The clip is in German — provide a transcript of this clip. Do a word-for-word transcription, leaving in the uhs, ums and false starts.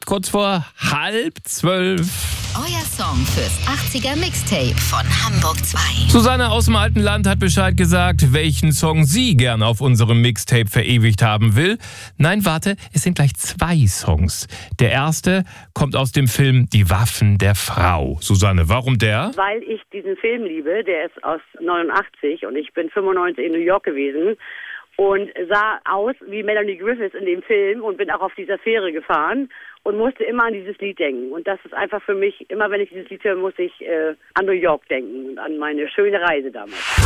kurz vor halb zwölf. Euer Song fürs achtziger Mixtape von Hamburg zwei. Susanne aus dem alten Land hat Bescheid gesagt, welchen Song sie gern auf unserem Mixtape verewigt haben will. Nein, warte, es sind gleich zwei Songs. Der erste kommt aus dem Film Die Waffen der Frau. Susanne, warum der? Weil ich diesen Film liebe, der ist aus neunundachtzig und ich bin fünfundneunzig in New York gewesen und sah aus wie Melanie Griffith in dem Film und bin auch auf dieser Fähre gefahren und musste immer an dieses Lied denken. Und das ist einfach für mich, immer wenn ich dieses Lied höre, muss ich äh, an New York denken und an meine schöne Reise damals.